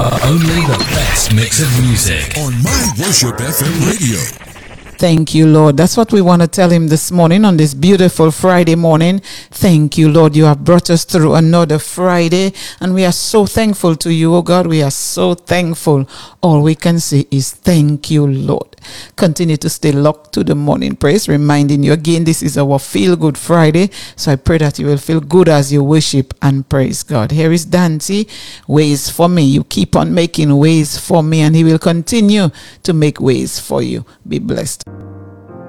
Only the best mix of music on My Worship FM radio. Thank you, Lord. That's what we want to tell him this morning on this beautiful Friday morning. Thank you, Lord. You have brought us through another Friday, and we are so thankful to you, oh God. We are so thankful. All we can say is thank you, Lord. Continue to stay locked to the morning praise, reminding you again, this is our Feel Good Friday. So I pray that you will feel good as you worship and praise God. Here is Dante, Ways for Me. You keep on making ways for me, and he will continue to make ways for you. Be blessed.